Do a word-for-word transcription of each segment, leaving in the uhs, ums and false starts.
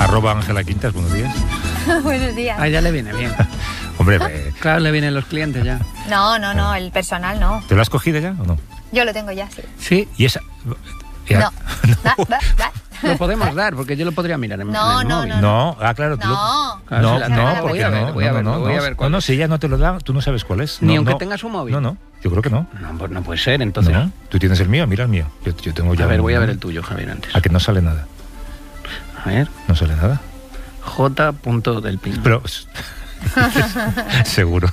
Arroba Ángela Quintas, buenos días. Buenos días. A ella le viene bien. Hombre, eh, Claro, le vienen los clientes ya. No, no, no, el personal no. ¿te lo has cogido ya o no? Yo lo tengo ya, sí. Sí, Y esa... ya- No. Da, da, da. lo podemos dar, porque yo lo podría mirar en, No, en el no, móvil. no. No, ah, claro. tú lo- No. Claro, No, si la no, tengo, porque voy a ver, no, voy a no, ver, no, voy a no, ver no, cuál no, es. si ella no te lo da, tú no sabes cuál es. Ni No, aunque no. tenga su móvil. No, no, yo creo que no. No, pues no puede ser, entonces. No, tú tienes el mío, mira el mío. Yo, yo tengo ya A ver, un- voy a ver el tuyo, Javier, antes. A que no sale nada. A ver, No sale nada. J. del Pino. Pero... seguro.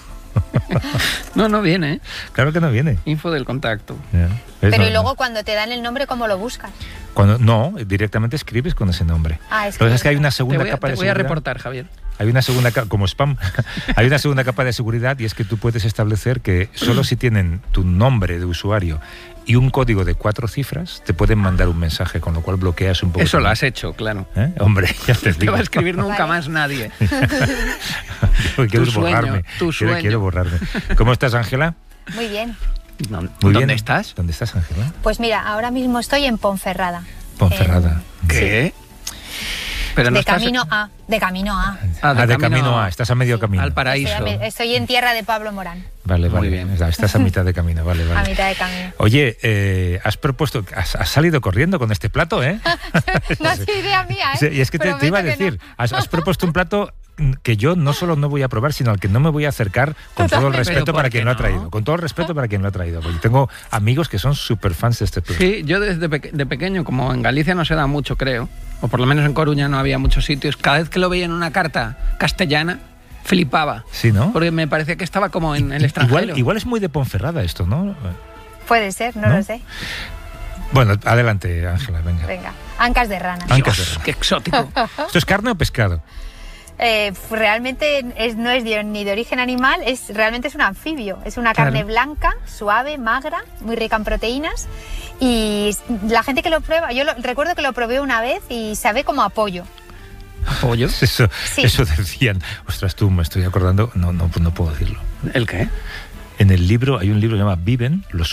No, no viene, ¿eh? Claro que no viene. Info del contacto. Ya. ¿Ves? Pero No, y luego cuando te dan el nombre, ¿cómo lo buscas? Cuando, no, directamente escribes con ese nombre. Ah, Lo que pasa es que hay una Te segunda voy a, capa te de voy a seguridad. reportar, Javier. Hay una segunda capa, como spam, hay una segunda capa de seguridad y es que tú puedes establecer que solo si tienen tu nombre de usuario y un código de cuatro cifras, te pueden mandar un mensaje, con lo cual bloqueas un poco. Eso lo también. has hecho, claro. ¿Eh? Hombre, ya te Te digo. va a escribir nunca Vale. más nadie. Yo quiero Tu sueño, borrarme. tu Quiero, sueño. quiero borrarme. ¿Cómo estás, Ángela? Muy bien. No, Muy ¿Dónde bien. estás? ¿Dónde estás, Ángela? Pues mira, ahora mismo estoy en Ponferrada. Ponferrada. ¿Qué? Pero En- no de estás... camino a. De camino a. Ah, de camino a, estás a medio camino. Al paraíso. Estoy, a- estoy en tierra de Pablo Morán. Vale, Muy vale. bien. Estás a mitad de camino, vale, vale. A mitad de camino. Oye, eh, has propuesto, has, has salido corriendo con este plato, ¿eh? No es idea mía, ¿eh? Sí, y es que te, te iba a Prometo que decir, has, has propuesto un plato que yo no solo no voy a probar, sino al que no me voy a acercar con todo el Totalmente. respeto ¿Pero para por quien qué lo ha no? traído. Con todo el respeto para quien lo ha traído. Porque tengo amigos que son súper fans de este plato. Sí, yo desde peque- de pequeño, como en Galicia no se da mucho, creo, o por lo menos en Coruña no había muchos sitios, cada vez que lo veía en una carta castellana, flipaba. Sí, ¿no? Porque me parecía que estaba como en el extranjero. Igual, igual es muy de Ponferrada esto, ¿no? Puede ser, no, ¿No? lo sé. Bueno, adelante, Ángela, venga. Venga. Ancas de rana. Ancas de Dios, rana. qué exótico. ¿Esto es carne o pescado? Eh, realmente es, no es de- ni de origen animal, es realmente es un anfibio. Es una Claro. carne blanca, suave, magra, muy rica en proteínas. Y la gente que lo prueba, yo lo- recuerdo que lo probé una vez y sabe como a pollo. ¿Pollo? Eso, Sí. eso decían. Ostras, tú me estoy acordando. No, no, no puedo decirlo. ¿El qué? En el libro, hay un libro que se llama Viven, los